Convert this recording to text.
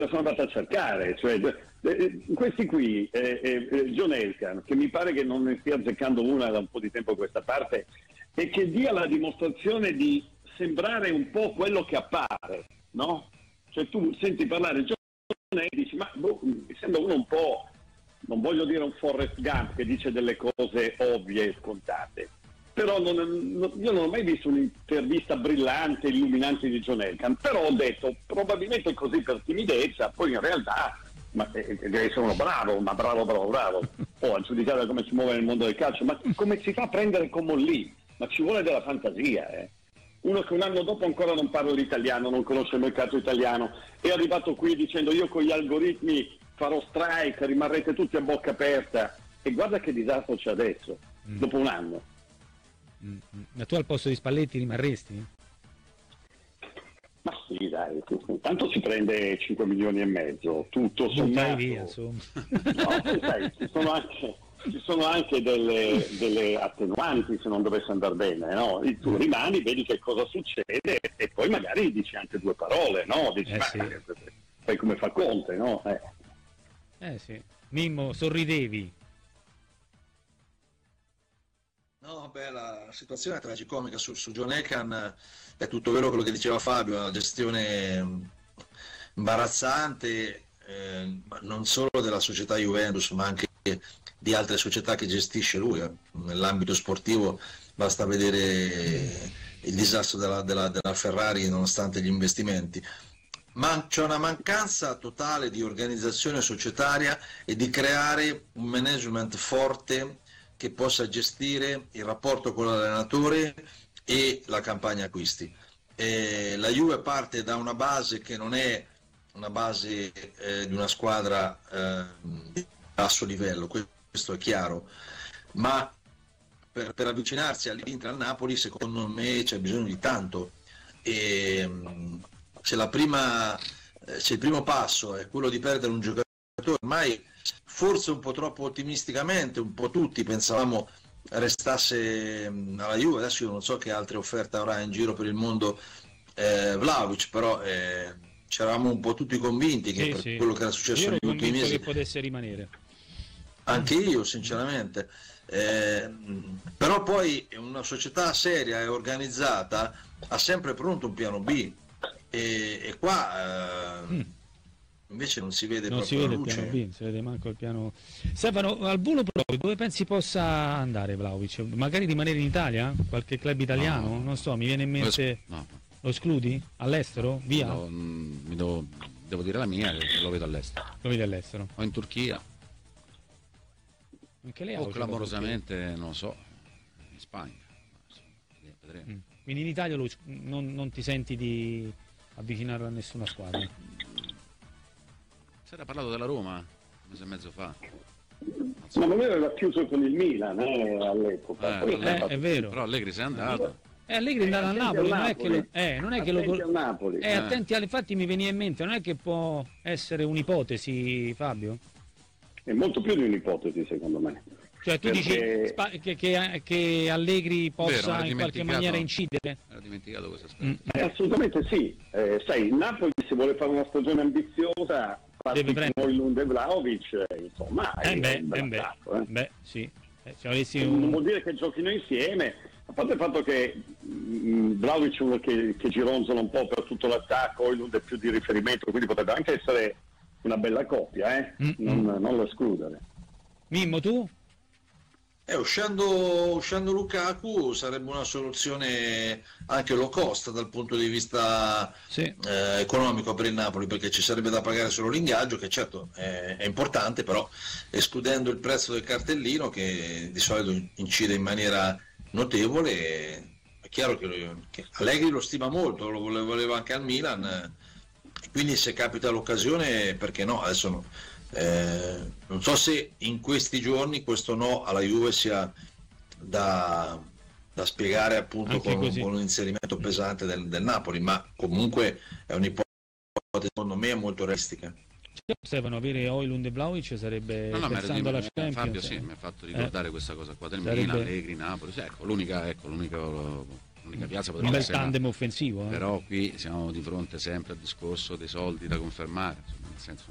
sono andato a cercare, cioè questi qui, John Elkann, che mi pare che non ne stia azzeccando una da un po' di tempo a questa parte, e che dia la dimostrazione di sembrare un po' quello che appare, no? Cioè tu senti parlare John Elkann e dici, ma mi sembra uno un po', non voglio dire un Forrest Gump che dice delle cose ovvie e scontate, però io non ho mai visto un'intervista brillante, illuminante di John Elkann, però ho detto probabilmente così per timidezza, poi in realtà deve essere uno bravo, ma bravo, a giudicare da come si muove nel mondo del calcio, ma come si fa a prendere come lì? Ma ci vuole della fantasia, Uno che un anno dopo ancora non parla l'italiano, non conosce il mercato italiano, è arrivato qui dicendo io con gli algoritmi farò strike, rimarrete tutti a bocca aperta, e guarda che disastro c'è adesso, dopo un anno. Ma tu al posto di Spalletti rimarresti? Ma sì, dai, tanto si prende 5 milioni e mezzo, tutto sommato. Via, insomma. No, sai, ci sono anche delle attenuanti se non dovesse andare bene, no? Tu rimani, vedi che cosa succede e poi magari dici anche due parole, no? Dici, sì. Fai come fa Conte, no? Sì. Mimmo, sorridevi. No, la situazione è tragicomica su John Elkann, è tutto vero quello che diceva Fabio, una gestione imbarazzante, non solo della società Juventus, ma anche di altre società che gestisce lui. Nell'ambito sportivo basta vedere il disastro della Ferrari nonostante gli investimenti. Ma c'è una mancanza totale di organizzazione societaria e di creare un management forte che possa gestire il rapporto con l'allenatore e la campagna acquisti. La Juve parte da una base che non è una base di una squadra di basso livello, questo è chiaro, ma per avvicinarsi all'Inter, al Napoli, secondo me c'è bisogno di tanto. E se il primo passo è quello di perdere un giocatore, ormai forse un po' troppo ottimisticamente, un po' tutti pensavamo restasse alla Juve, adesso io non so che altre offerte avrà in giro per il mondo Vlahovic, però c'eravamo un po' tutti convinti che per quello che era successo negli ultimi mesi che potesse rimanere. Anche io sinceramente, però poi una società seria e organizzata ha sempre pronto un piano B e qua invece non si vede proprio la luce. Il piano B, non si vede manco il piano. Stefano, al volo proprio, dove pensi possa andare Vlahovic? Magari rimanere in Italia? Qualche club italiano? No. Non so, mi viene in mente. Lo escludi? All'estero? Via? Devo dire la mia, lo vedo all'estero. Lo vedi all'estero? O in Turchia. Anche lei o clamorosamente, non lo so, in Spagna. Vedremo. Quindi in Italia non ti senti di avvicinarlo a nessuna squadra? Si era parlato della Roma un mese e mezzo fa. Ma non aveva chiuso con il Milan all'epoca. È vero. Però Allegri se n'è andato. Allegri è andato a Napoli, non è che lo Napoli. Attenti, infatti mi veniva in mente, non è che può essere un'ipotesi, Fabio? È molto più di un'ipotesi, secondo me. Cioè tu dici che Allegri possa in qualche maniera incidere? Era dimenticato questo aspetto. Assolutamente sì. Sai, il Napoli se vuole fare una stagione ambiziosa deve prendere Højlund e Vlahovic, insomma. Sì. Non vuol dire che giochino insieme, a parte il fatto che Vlahovic è uno che gironzola un po' per tutto l'attacco, Højlund è più di riferimento, quindi potrebbe anche essere una bella coppia, non lo escludere. Mimmo, tu? Uscendo Lukaku sarebbe una soluzione anche low cost dal punto di vista economico per il Napoli, perché ci sarebbe da pagare solo l'ingaggio, che certo è importante, però escludendo il prezzo del cartellino che di solito incide in maniera notevole, è chiaro che Allegri lo stima molto, lo voleva anche al Milan, quindi se capita l'occasione perché no. Adesso no. Non so se in questi giorni questo no alla Juve sia da spiegare appunto con un inserimento pesante del Napoli, ma comunque è un'ipotesi secondo me molto realistica. Stefano, avere Højlund e Vlahovic sarebbe pensando alla Champions. Fabio mi ha fatto ricordare questa cosa qua del Milan, Allegri, Napoli, l'unica piazza potrebbe essere tandem offensivo, però qui siamo di fronte sempre al discorso dei soldi da confermare, senso